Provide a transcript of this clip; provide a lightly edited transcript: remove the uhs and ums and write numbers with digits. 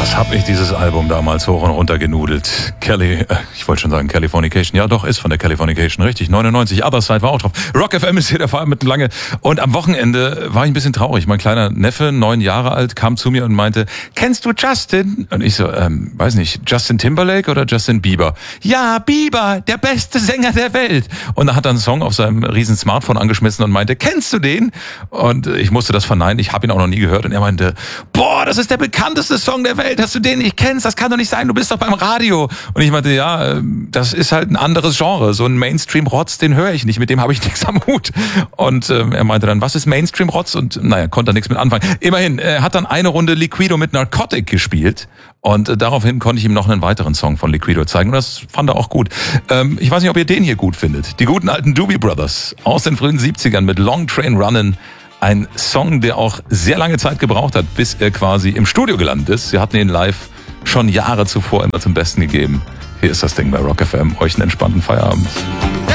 Was hab ich dieses Album damals hoch und runter genudelt. Ich wollte schon sagen Californication. Ja doch, ist von der Californication, richtig. 99, Other Side war auch drauf. Rock FM ist hier der Fall mit lange. Und am Wochenende war ich ein bisschen traurig. Mein kleiner Neffe, 9 Jahre alt, kam zu mir und meinte, kennst du Justin? Und ich so, weiß nicht, Justin Timberlake oder Justin Bieber? Ja, Bieber, der beste Sänger der Welt. Und er hat dann einen Song auf seinem riesen Smartphone angeschmissen und meinte, kennst du den? Und ich musste das verneinen, ich habe ihn auch noch nie gehört. Und er meinte, boah, das ist der bekannteste Song der Welt, dass du den nicht kennst, das kann doch nicht sein, du bist doch beim Radio. Und ich meinte, ja, das ist halt ein anderes Genre, so ein Mainstream-Rotz, den höre ich nicht, mit dem habe ich nichts am Hut. Und er meinte dann, was ist Mainstream-Rotz? Und naja, konnte er nichts mit anfangen. Immerhin, er hat dann eine Runde Liquido mit Narcotic gespielt und daraufhin konnte ich ihm noch einen weiteren Song von Liquido zeigen und das fand er auch gut. Ich weiß nicht, ob ihr den hier gut findet. Die guten alten Doobie Brothers aus den frühen 70ern mit Long Train Runnin'. Ein Song, der auch sehr lange Zeit gebraucht hat, bis er quasi im Studio gelandet ist. Sie hatten ihn live schon Jahre zuvor immer zum Besten gegeben. Hier ist das Ding bei Rock FM. Euch einen entspannten Feierabend.